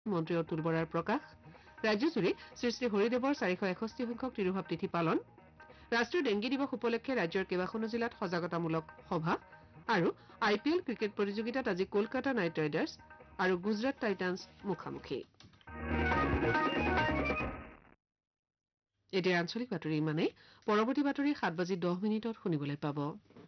মন্ত্ৰী অতুল বৰাৰ প্ৰকাশ ৰাজ্যজুৰি শ্ৰী হৰিদেৱৰ 461 সংখ্যক তিৰুভাৱ তিথি পালন ৰাষ্ট্ৰীয় ডেংগী দিৱস উপলক্ষে ৰাজ্যৰ কেইবাখনো জিলাত সজাগতামূলক সভা আৰু IPL ক্ৰিকেট প্ৰতিযোগিতাত আজি কলকাতা নাইট ৰাইডাৰ্ছ আৰু গুজৰাট টাইটান্ছ মুখামুখি এতিয়া আঞ্চলিক বাতৰি ইমানেই পৰৱৰ্তী বাতৰি 7:10 শুনিবলৈ পাব